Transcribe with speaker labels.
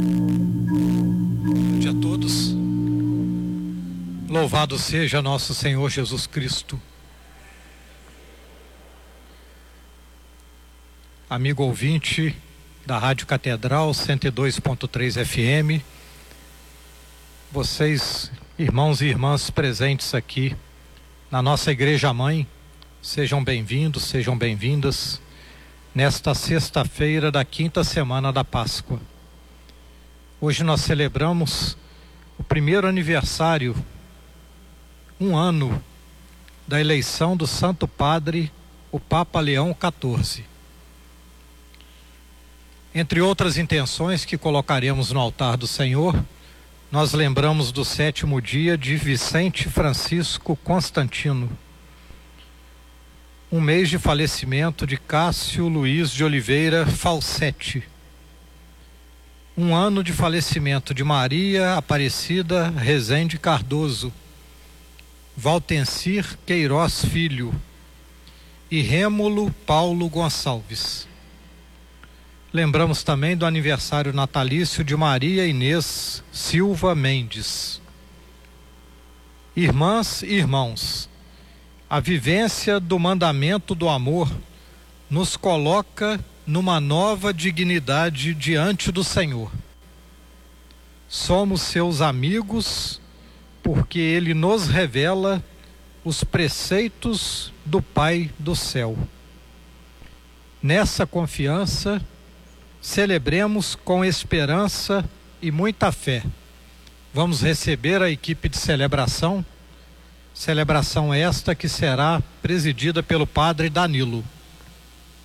Speaker 1: Bom dia a todos. Louvado seja nosso Senhor Jesus Cristo. Amigo ouvinte da Rádio Catedral 102.3 FM, vocês, irmãos e irmãs presentes aqui na nossa Igreja Mãe, sejam bem-vindos, sejam bem-vindas nesta sexta-feira da quinta semana da Páscoa. Hoje nós celebramos o primeiro aniversário, um ano, da eleição do Santo Padre, o Papa Leão XIV. Entre outras intenções que colocaremos no altar do Senhor, nós lembramos do 7º dia de Vicente Francisco Constantino, um mês de falecimento de Cássio Luiz de Oliveira Falsetti, um ano de falecimento de Maria Aparecida Rezende Cardoso, Valtencir Queiroz Filho e Rêmulo Paulo Gonçalves. Lembramos também do aniversário natalício de Maria Inês Silva Mendes. Irmãs e irmãos, a vivência do mandamento do amor nos coloca numa nova dignidade diante do Senhor. Somos seus amigos porque Ele nos revela os preceitos do Pai do céu. Nessa confiança, celebremos com esperança e muita fé. Vamos receber a equipe de celebração esta que será presidida pelo Padre Danilo.